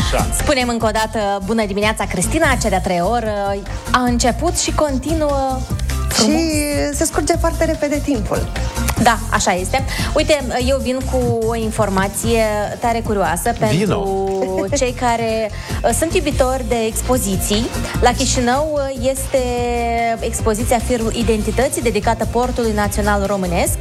Așa. Spunem încă o dată bună dimineața, Cristina, cea de-a 3 oră a început și continuă frumos. Și se scurge foarte repede timpul. Da, așa este. Uite, eu vin cu o informație tare curioasă pentru cei care sunt iubitori de expoziții. La Chișinău este expoziția Firul Identității, dedicată Portului Național Românesc.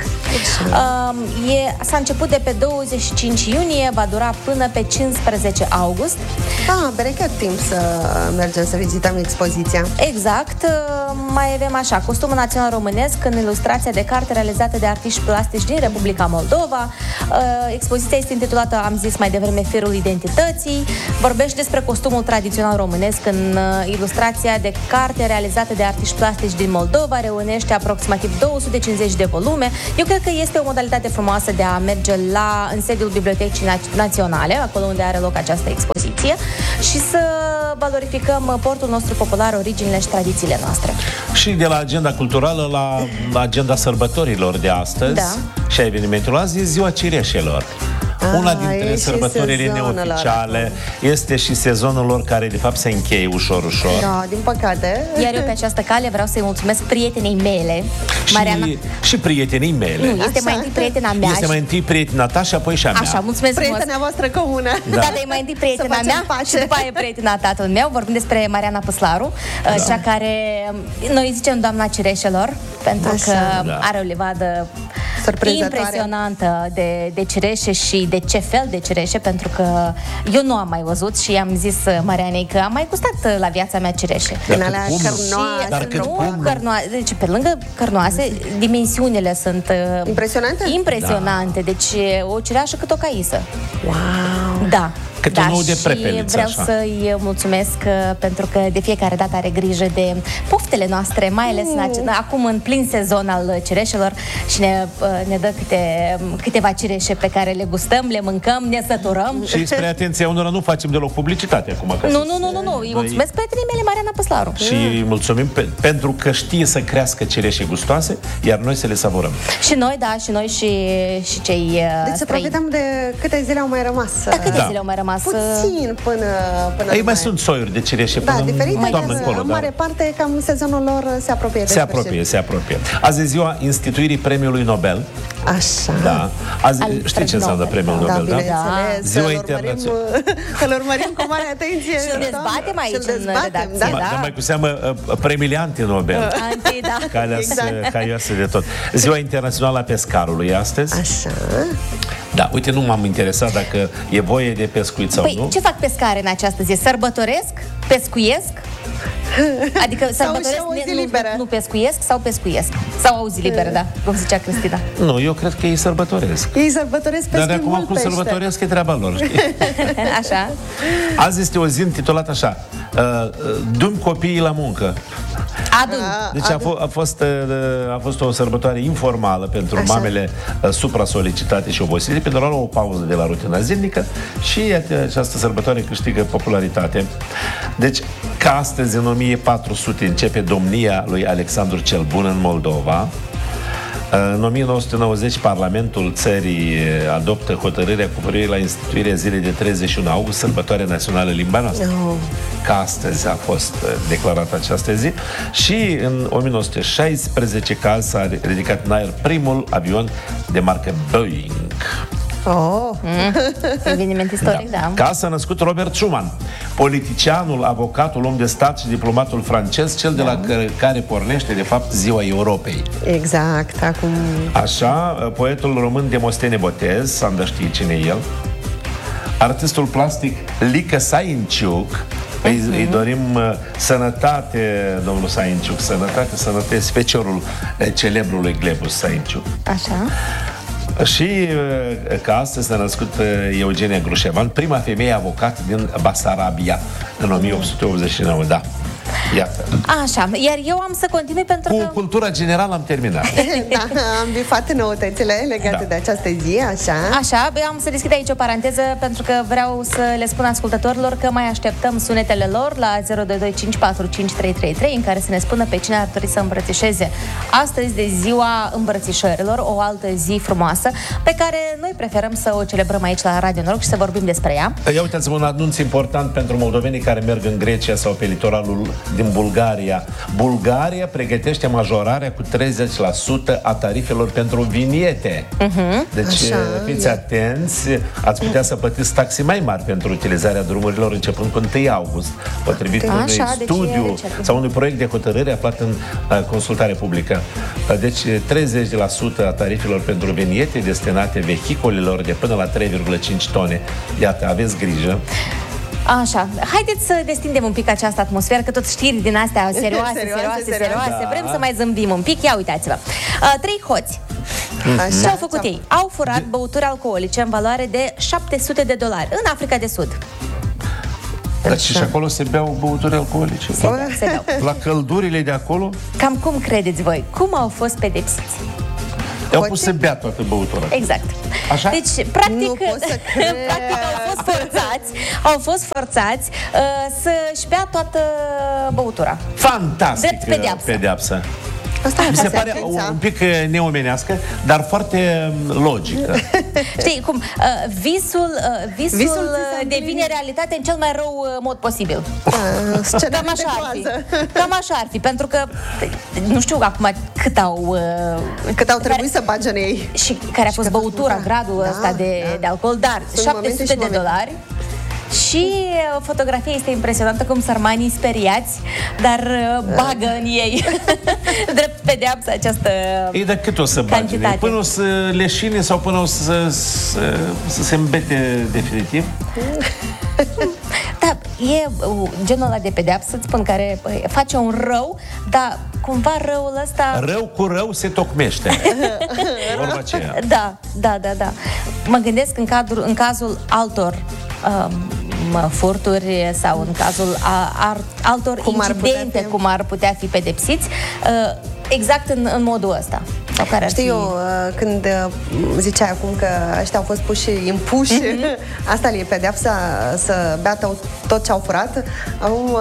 S-a început de pe 25 iunie, va dura până pe 15 august. Berechet timp să mergem să vizităm expoziția. Exact. Mai avem așa, costumul național românesc în ilustrația de carte realizată de artiști plastici din Republica Moldova. Expoziția este intitulată, am zis mai devreme, Firul Identității. Vorbește despre costumul tradițional românesc în ilustrația de carte realizată de artiști plastici din Moldova. Reunește aproximativ 250 de volume. Eu cred că este o modalitate frumoasă de a merge în sediul Bibliotecii Naționale, acolo unde are loc această expoziție, și să valorificăm portul nostru popular, originile și tradițiile noastre. Și de la agenda culturală la agenda sărbătorilor de astăzi și a evenimentelor azi e Ziua Cireșelor. Una dintre sărbătorile neoficiale. Este și sezonul lor care de fapt se încheie ușor. Da, din păcate. Iar eu pe această cale vreau să-i mulțumesc prietenei mele, Mariana. Și prietenii mele. Nu, este mai întâi prietena mea. Este mai întâi prietena ta și apoi și a mea. Așa, mulțumesc frumos. Prietena voastră comună. Da, dar e mai întâi prietena mea și după aia prietena tatăl meu. Vorbim despre Mariana Păslaru, cea care noi îi zicem doamna cireșelor, pentru că are o livadă impresionantă de cireșe și de ce fel de cireșe, pentru că eu nu am mai văzut și am zis Marianei că am mai gustat la viața mea cireșe. Din alea cărnoase. Deci pe lângă cărnoase, dimensiunile sunt impresionante. Deci o cireașă cât o caisă. Wow! Da. Cât un nou de prepeliță, și vreau să-i mulțumesc pentru că de fiecare dată are grijă de poftele noastre, mai ales acum în plin sezon al cireșelor, și ne dă câteva cireșe pe care le gustăm, le mâncăm, ne săturăm. Și spre atenția unora nu facem deloc publicitate acum. Nu. Îi mulțumesc prietenii mele, Mariana Păslaru. Și îi mulțumim pentru că știe să crească cireșe gustoase, iar noi să le savurăm. Și noi și cei Deci să profităm de câte zile au mai rămas. Câte zile au mai rămas? Puțin până Ei mai sunt soiuri de cireșe până diferite, toamnă încolo. În mare parte, cam sezonul lor se apropie. Se apropie. Azi e ziua instituirii Premiului Nobel. Așa. Da. Azi, știi ce înseamnă Premiul Nobel, da? Ziua internațională. Îl urmărim cu mare atenție. Și îl dezbatem aici în redacție, Dar mai cu seamă premiile anti-Nobel. Caioase de tot. Ziua internațională a pescarului astăzi. Așa. Da, uite, nu m-am interesat dacă e voie de pescuit sau nu. Ce fac pescare în această zi? Sărbătoresc? Pescuiesc? Adică sărbătoresc, nu pescuiesc sau pescuiesc? Sau au zi liberă, da, cum zicea Cristina. Nu, eu cred că ei sărbătoresc. Ei sărbătoresc pescuit. Dar de acum cum sărbătoresc e treaba lor, știi? Așa. Azi este o zi intitulată așa: Dum copiii la muncă. Deci a fost o sărbătoare informală pentru mamele supra-solicitate și obosite, pentru a lua o pauză de la rutina zilnică și această sărbătoare câștigă popularitate. Deci, ca astăzi, în 1400, începe domnia lui Alexandru cel Bun în Moldova. În 1990, Parlamentul țării adoptă hotărârea cu privire la instituirea zilei de 31 august, sărbătoare națională limba noastră. Ca astăzi a fost declarată această zi. Și în 1916, ca s-a ridicat în aer primul avion de marcă Boeing. Eveniment istoric, da. Ca s-a născut Robert Schuman, politicianul, avocatul, om de stat și diplomatul francez, cel de la care pornește, de fapt, Ziua Europei. Exact, acum... Așa, poetul român Demostene Botez, s-am de știi cine e el, artistul plastic Lică Sainciuc, îi dorim sănătate, domnul Sainciuc, sănătate, feciorul celebrului Glebus Sainciuc. Așa. Și ca astăzi s-a născut Eugenia Grușevan, prima femeie avocat din Basarabia, în 1889, da. Iată. Așa, iar eu am să continui pentru Cu că... cultura generală am terminat. Da, am bifat noutățile legate de această zi, așa. Așa, eu am să deschid aici o paranteză pentru că vreau să le spun ascultătorilor că mai așteptăm sunetele lor la 0225453333 în care să ne spună pe cine ar trebui să îmbrățișeze astăzi de ziua îmbrățișărilor, o altă zi frumoasă pe care noi preferăm să o celebrăm aici la Radio Noroc și să vorbim despre ea. Ia uitați-vă un anunț important pentru moldovenii care merg în Grecia sau pe litoralul din Bulgaria. Bulgaria pregătește majorarea cu 30% a tarifelor pentru viniete. Deci Așa, fiți atenți, ați putea să plătiți taxe mai mari pentru utilizarea drumurilor începând cu 1 august, potrivit unui Așa, deci studiu e recent. sau unui proiect de hotărâre aflat în consultare publică. Deci 30% a tarifelor pentru viniete destinate vehiculelor de până la 3,5 tone. Iată, aveți grijă. Așa, haideți să destindem un pic această atmosferă, că tot știri din astea serioase. Da. Vrem să mai zâmbim un pic. Ia uitați-vă. 3 hoți. Așa. Ce au făcut ei? Au furat băuturi alcoolice în valoare de $700 în Africa de Sud. Dar și acolo se beau băuturi alcoolice. Se beau. La căldurile de acolo Cam cum credeți voi? Cum au fost pedepsiți? i-au pus să bea toată băutura. Exact. Așa? Deci, practic, Nu pot să cred. practic au fost forțați să-și bea toată băutura. Fantastic Drept pedeapsă. Asta Mi se pare un pic neomenească, dar foarte logică. Știi cum? Visul ți s-a devine realitate în cel mai rău mod posibil. Cam așa ar fi. Cam așa ar fi, pentru că nu știu acum cât au trebuit să bage în ei. și care a fost băutura, gradul ăsta de alcool, dar $700. Și fotografia este impresionantă, cum sărmanii speriați, dar bagă în ei drept pedeapsă această Ei, dar cât o să bage? cantitate. Până o să leșine sau până o să se îmbete definitiv? Da, e genul ăla de pedeapsă, îți spun, care face un rău, dar cumva răul ăsta... Rău cu rău se tocmește. Vorba aceea. Da. Mă gândesc în cazul altor furturi sau în cazul altor incidente cum ar putea fi pedepsiți, exact în modul ăsta. Sau care ar Știu fi... eu, când ziceai acum că ăștia au fost impuși, asta le e pedeapsa, să bea tot ce au furat. Acum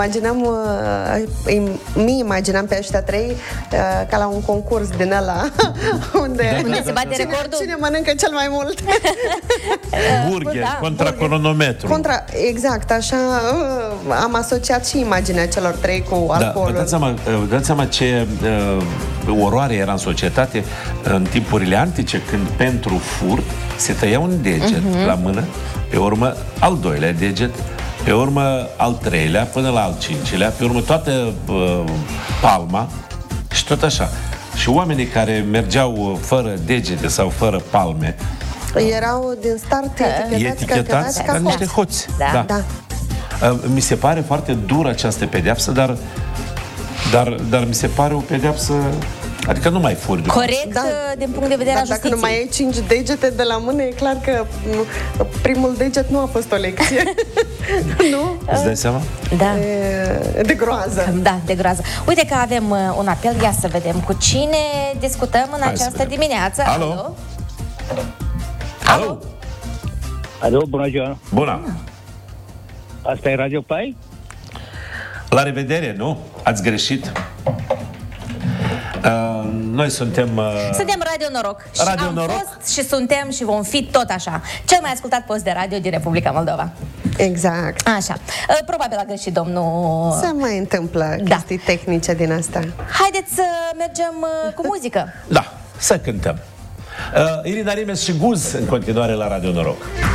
imaginam pe ăștia 3 ca la un concurs din ăla unde se bate recordul. Cine mănâncă cel mai mult. Burger contra cronometru. Exact, așa am asociat și imaginea celor 3 cu alcoolul. Dați seama ce oroare era în societate în timpurile antice, când pentru furt se tăia un deget la mână, pe urmă al 2-lea deget, pe urmă al 3-lea, până la al 5-lea, pe urmă toată palma și tot așa. Și oamenii care mergeau fără degete sau fără palme erau din start etichetați ca niște hoți. Da. Mi se pare foarte dură această pedeapsă, dar mi se pare o pedeapsă, adică nu mai furi. Corect, din punct de vedere al justiției. Dacă nu mai ai 5 degete de la mână, e clar că primul deget nu a fost o lecție. Nu? Îți dai seama? Da. De groază. Da, de groază. Uite că avem un apel, ia să vedem cu cine discutăm în această dimineață. Alo? Alo, bună ziua! Bună! Asta e Radio Pai? La revedere, nu? Ați greșit. Noi suntem... Suntem Radio Noroc. Radio și am Noroc. fost și suntem și vom fi tot așa. Cel mai ascultat post de radio din Republica Moldova. Exact. Așa. Probabil a greșit domnul... Se mai întâmplă chestii tehnice din asta. Haideți să mergem cu muzică. Da, să cântăm. Irina Rimes și Guz în continuare la Radio Noroc.